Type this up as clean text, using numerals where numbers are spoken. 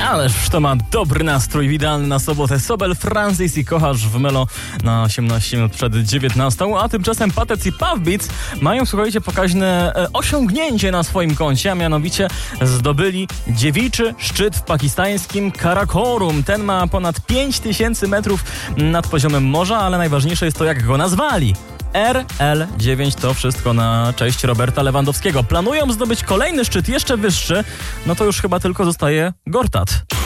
Ależ to ma dobry nastrój, idealny na sobotę. Sobel, Francis i Kochasz w Melo na 18 minut przed 19, a tymczasem Patec i Puff Beats mają, słuchajcie, pokaźne osiągnięcie na swoim koncie, a mianowicie zdobyli dziewiczy szczyt w pakistańskim Karakorum. Ten ma ponad 5000 metrów nad poziomem morza, ale najważniejsze jest to, jak go nazwali. RL9 to wszystko na cześć Roberta Lewandowskiego. Planują zdobyć kolejny szczyt jeszcze wyższy, no to już chyba tylko zostaje Gortat.